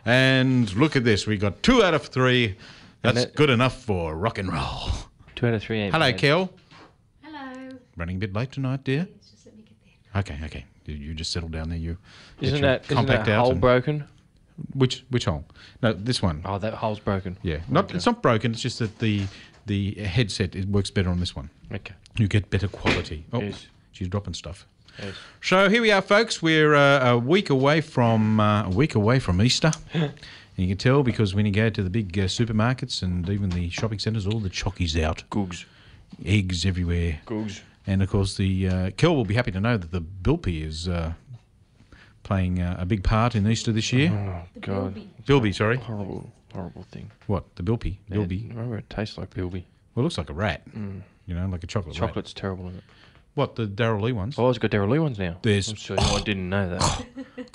And look at this. We got 2 out of 3. That's good enough for rock and roll. 2 out of 3 ain't Hello, bad. Kel. Hello. Running a bit late tonight, dear? Yes, just let me get there. Okay. You just settle down there. You get Isn't your that compact out hole and- broken? Which hole? No, this one. Oh, that hole's broken. Yeah. It's not broken. It's just that the headset works better on this one. Okay. You get better quality. Oh, Yes. she's dropping stuff. Yes. So here we are, folks. We're a week away from Easter. And you can tell because when you go to the big supermarkets and even the shopping centres, all the chocky's out. Googs. Eggs everywhere. Googs. And, of course, the Kel will be happy to know that the Bilby is playing a big part in Easter this year. Oh, God. Bilby, sorry. Horrible thing. What? The Bilby? Bilby. I remember it tastes like Bilby. Well, it looks like a rat. You know, like a chocolate rat. Chocolate's terrible, isn't it? What, the Darryl Lee ones? Oh, it's got Darryl Lee ones now. There's- I'm sure I didn't know that.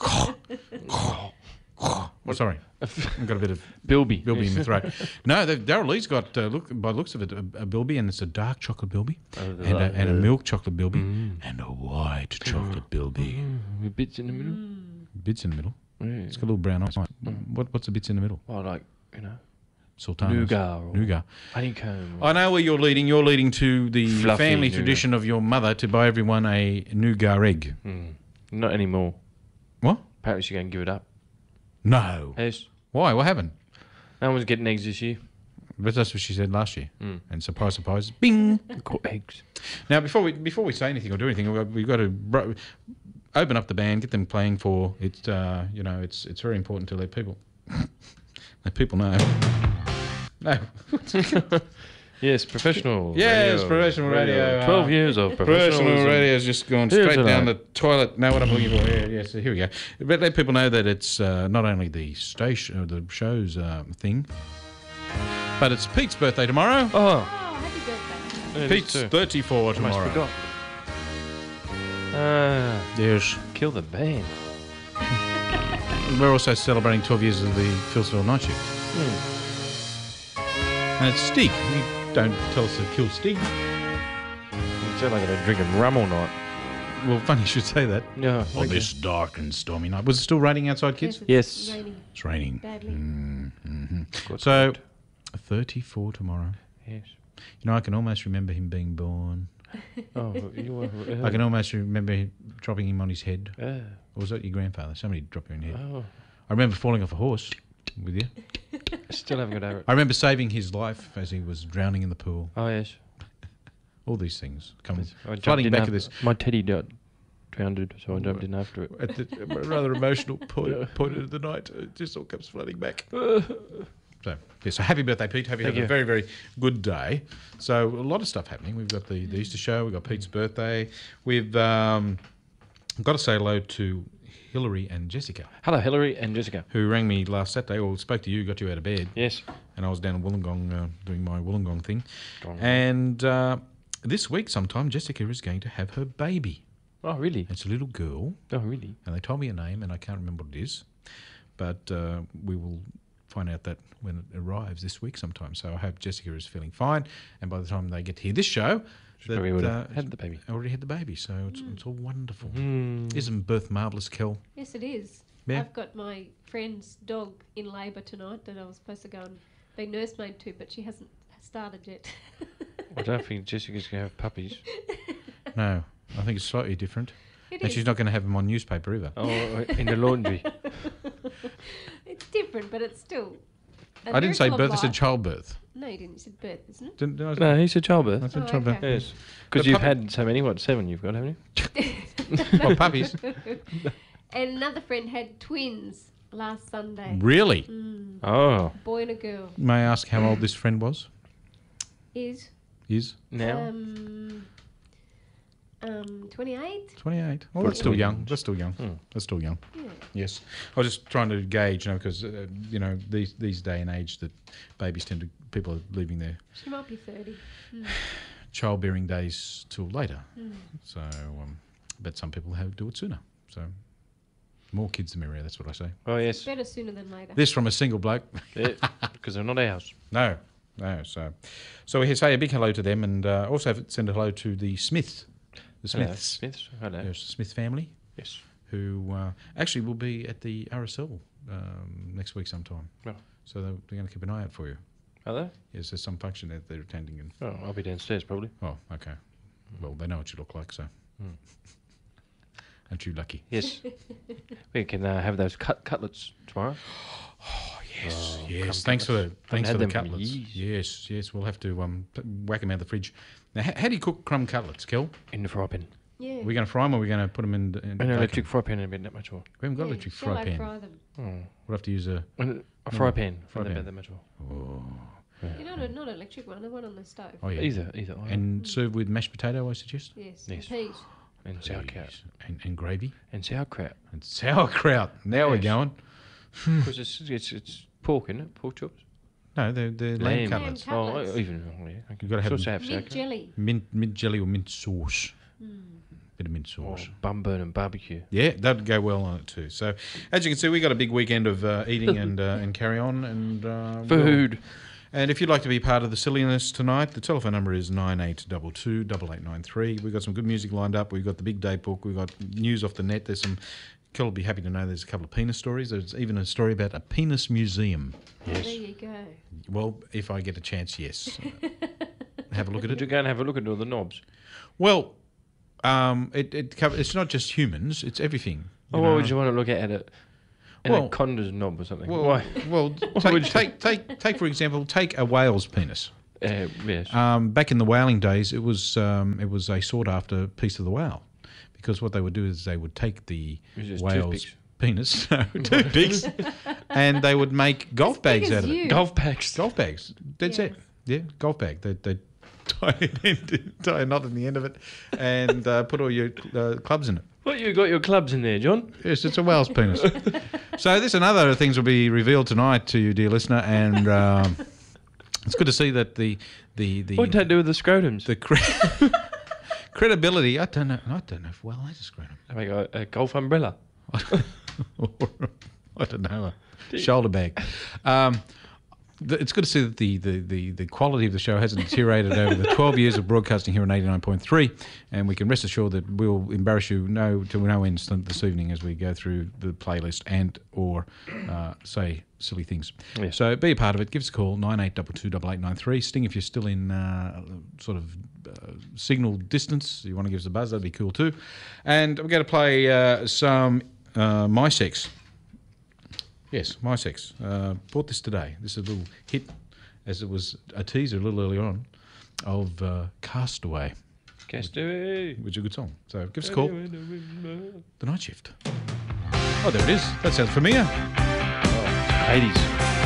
Oh, sorry. I've got a bit of Bilby. Bilby in my throat. No, Darryl Lee's got, by looks of it, a Bilby, and it's a dark chocolate Bilby, and a milk chocolate Bilby, and a white chocolate Bilby. With bits in the middle. Bits in the middle. Yeah. It's got a little brown eyes. What's the bits in the middle? Oh, like, you know, Sultanas. nougat. Or Nougat. honeycomb. I know where you're leading. You're leading to the Fluffy family nougat. tradition of your mother to buy everyone a nougat egg. Not anymore. What? Apparently she's going to give it up. No. Yes. Why? What happened? No one's getting eggs this year. But that's what she said last year. And surprise, bing. Got eggs. Now, before we say anything or do anything, we've got to open up the band, get them playing for it. It's very important to let people know. No. Yes, professional. Yes, professional radio. 12 years of Professional professionalism. radio has just gone Here's straight down the tonight. toilet. Know what I'm looking for? Yeah, so here we go. But let people know that it's not only the station or the show's thing, but it's Pete's birthday tomorrow. Oh, Oh, happy birthday. yeah, it Pete's is too. 34 Almost tomorrow. forgot. Yes. Kill the band. We're also celebrating 12 years of the Philsville Night Shift. And it's Stig. You don't tell us to kill Stig. You sound like I've been drinking rum all night. Well, funny you should say that. Yeah. On this dark and stormy night. Was it still raining outside, kids? Yes. It's raining It's raining. badly. Good. So, 34 tomorrow. Yes. You know, I can almost remember him being born. Oh, you were. I can almost remember him dropping him on his head. Oh. Or was that your grandfather? Somebody dropped him on your head. Oh. I remember falling off a horse with you. I still haven't got over it. I remember saving his life as he was drowning in the pool. Oh, yes. All these things come I jumped flooding in back after, to this. My teddy got drowned, so I jumped in after it. At the rather emotional point of the night, it just all comes flooding back. So happy birthday, Pete. Hope you Thank have a you. very, very good day. So a lot of stuff happening. We've got the Easter show. We've got Pete's birthday. We've got to say hello to Hillary and Jessica, Hello, Hillary and Jessica. who rang me last Saturday, or spoke to you, got you out of bed. Yes. And I was down in Wollongong doing my Wollongong thing. Gong. And this week sometime, Jessica is going to have her baby. Oh, really? It's a little girl. Oh, really? And they told me a name, and I can't remember what it is. But we will find out that when it arrives this week sometime. So I hope Jessica is feeling fine. And by the time they get to hear this show, She probably would have had the baby. already had the baby. So it's all wonderful. Mm. Isn't birth marvellous, Kel? Yes, it is. Yeah. I've got my friend's dog in labour tonight that I was supposed to go and be nursemaid to, but she hasn't started yet. I don't think Jessica's going to have puppies. No, I think it's slightly different. It And is. she's not going to have them on newspaper either. Oh, in the laundry. It's different, but it's still. a I didn't say miracle of birth, I said life. childbirth. No, you didn't. You said birth, isn't it? Didn't I? No, he said childbirth. I said Oh, childbirth. okay. Yes. Because The you've puppy- had so many, 7 you've got, haven't you? Well, puppies. And another friend had twins last Sunday. Really? Oh. Boy and a girl. May I ask how old this friend was? Is Is? Now? 28? 28. Well, For that's still young. twins. That's still young. That's still young. Yeah. Yes. I was just trying to gauge, because, these day and age that babies people are leaving their She might be 30. childbearing days till later. So, but some people do it sooner. So, more kids the merrier, that's what I say. Oh, yes. Better sooner than later. This from a single bloke. Because they're not ours. No. So we say a big hello to them, and also send a hello to the Smiths. The Hello. Smiths. Smiths. Hello. Yes, the Smith family, Yes. who actually will be at the RSL next week sometime. Oh. So they're going to keep an eye out for you. Are they? Yes, there's some function that they're attending. And Oh, I'll be downstairs probably. oh, okay. Well, they know what you look like, so. Aren't you lucky? Yes. We can have those cutlets tomorrow. Yes, Oh, yes. crumb Thanks for the Haven't had the them for cutlets. years. Yes. We'll have to whack them out of the fridge. Now, how do you cook crumb cutlets, Kel? In the fry pan. Yeah. Are we going to fry them, or are we going to put them in? An bacon? electric fry pan and a bit that much more. We haven't got Yeah, electric shallow fry pan. fry them. Oh. We'll have to use a. And a fry pan. fry Fry pan. that much more. Oh, You know, not an electric one, the one on the stove. oh yeah. Either. And serve with mashed potato, I suggest. Yes. Yes. Peas. And sauerkraut. And gravy. And sauerkraut. And sauerkraut. Now we're Yes. going. Because it's pork, isn't it? Pork chops. No, they're lamb Lamb. cutlets. Lamb cutlets. Oh, even. Oh, yeah. Okay. You've got to have Also have Mint sauerkraut. jelly. mint jelly or mint sauce. Bit of mint Or sauce. bun burn and barbecue. Yeah, that'd go well on it too. So, as you can see, we got a big weekend of eating and carry on and Food. And if you'd like to be part of the silliness tonight, the telephone number is 9822 8893. We've got some good music lined up. We've got the big date book. We've got news off the net. There's some. Kel will be happy to know there's a couple of penis stories. There's even a story about a penis museum. Oh, there you go. Well, if I get a chance, yes. Have a look at Did you it. go and have a look at all the knobs? Well, it's not just humans. It's everything. Oh, why would you want to look at it? Well- Anaconda's knob or something. Well, Why? well, would you- take for example, take a whale's penis. Yes. Back in the whaling days, it was a sought after piece of the whale, because what they would do is they would take the Is it whale's toothpicks? penis, toothpicks, and they would make golf bags big out as of it. you. Golf bags. Golf bags. That's it. Yeah, golf bag. They tie a knot in the end of it, and put all your clubs in it. What, you got your clubs in there, John? Yes, it's a whale's penis. So this and other things will be revealed tonight to you, dear listener, and it's good to see that the What did they do with the scrotums? credibility. I don't know if whale has a scrotum. They make a golf umbrella. I don't know, a shoulder bag. It's good to see that the quality of the show hasn't deteriorated over the 12 years of broadcasting here on 89.3, and we can rest assured that we'll embarrass you to no end this evening as we go through the playlist and or say silly things. Yes. So be a part of it. Give us a call, 9822 8893. Sting, if you're still in sort of signal distance, you want to give us a buzz, that'd be cool too. And we're going to play some My Sex. Yes, My Sex. Bought this today. This is a little hit, as it was a teaser a little earlier on, of Castaway, Castaway. which is a good song. So give us a call. The Night Shift. Oh, there it is. That sounds familiar. 80s.